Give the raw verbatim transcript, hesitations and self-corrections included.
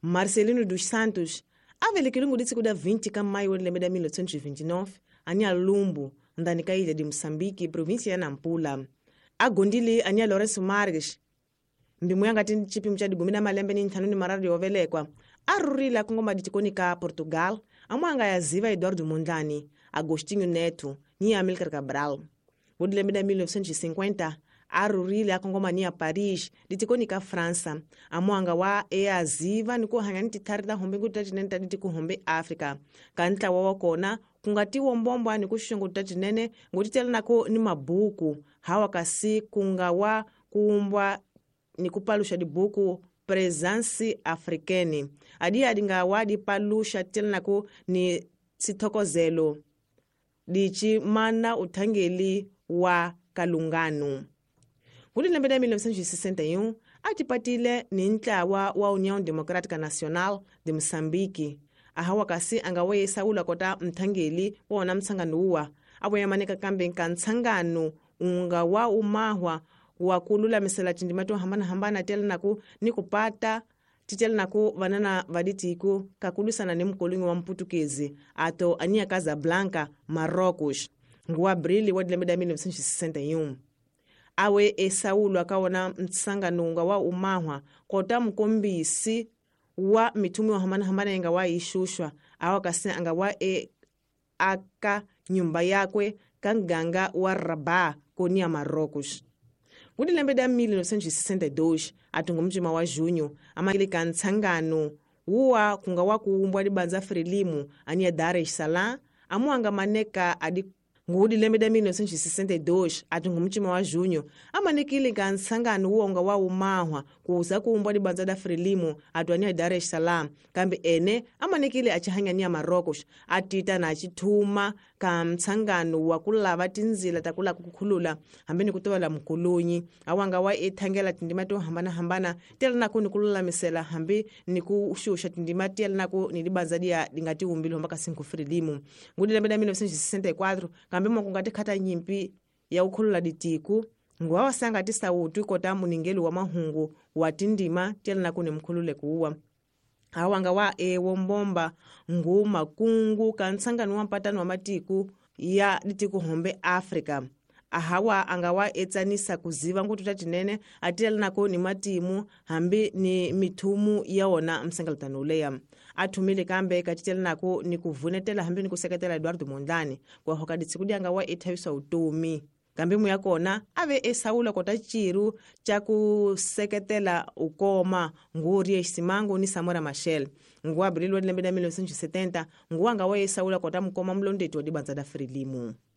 Marcelino dos Santos avelekiwe ngudi tsiku da vinte ka maio lembe da mil novecentos e vinte e nove ani Lumbo ndani ka ilha de Moçambique, província ya Nampula. Agondili ani Lourenço Marques mbimu yanga tindi chipimo cha digumi na malembe ni nthanu ni marari yovelekwa arurila akongoma ditikoni ka Portugal amwanga yaziva Eduardo Mondlane, Agostinho Neto ni Amílcar Cabral. Ngudi lembe da mil novecentos e cinquenta arurila akongoma ni Paris ditikoni ka França amwanga wa eaziva ni kuhanya ntithari ta hombe ngudi tatinene taditi kuhombe Africa kantla wawa kona kungatiwa mbombo ni kushusha ngudi tatinene ngudi telenako ni mabuku hawa kasi kungawa kuumbwa ni kupalusha di buku Presence Africaine adi adinga wadi palusha telenako ni sithokozelo dichi mana uthangeli wa kalungano. Ngudi lembe da mil novecentos e sessenta e um atipatile ni ntlawa wa União Democrática Nacional de Moçambique ahawa kasi angawe saula kota mthangeli wona mtsangano uwa aboyamaneka kambe nkantsangano unga wa umahwa wa kulula misela tindimato hambana hambana telenaku ni kupata titelenaku vanana vaditiku kakulusana ni mkolungu wa Mputukezi ato ania Casablanca, Marrocos nguwa abrili wa lembe da mil novecentos e sessenta e um awe esaulu akawona mtsanganunga wa umahwa kota mkombisi wa mitumi wa hambana hambana inga wa ishushwa awa kasi anga wa e aka nyumba yakwe kanganga wa Rabat konia Marrocos. Ngudi lembe da mil novecentos e sessenta e dois atungo mjima wa junho amakili kantsangano uwa kunga wa kuumbwa di banza Frelimo ania Dar es Salaam amuanga maneka adi. Ngudi lembe da mil novecentos e sessenta e dois atungo mjima wa junho amanekili kantsangano uwa unga wa umahwa kuuza kuumbwa di banza da Frelimo atuania Dar es Salaam kambi ene amanekili achihanya nia Marrocos atita na achithuma kamtsangano wa kulava tinzila takula kukhulula hambeni kutola mkulunyi awanga wa ethangela tindimato hambana hambana telenako ni kulula misela hambi ni kushusha tindimati telenako ni libanza dia dingati umbilo mpaka cinco Frelimo. Ngudi lembe da mil novecentos e sessenta e quatro kambi mokungati khata nyimpi ya ukhulula ditiku ngwa wasanga tisautu kota muningeli wa mahungu wa tindima telenako ni mkhulule kuwa awanga wa ewo mbomba nguma kungu kantsangano wa mpatano wa matiku ya ditiku hombe Africa ahawa angawa etsanisa kuziva ngutu tatinene atelenako ni matimu hambi ni mitumu yaona msengalutano uleya athumile kambe katitelenako ni kuvunetela hambi ni kuseketela Eduardo Mondlane kwa hoka ditsikudi angawa ethawiswa utumi kambi mu yakona ave esaula kota chiru cha kuseketela ukoma nguri esimango ni Samora Machel nguwa abril wa lembe da mil novecentos e setenta nguwa ngawa esaula kota mkoma mlondeti wa dibanza da Frelimo.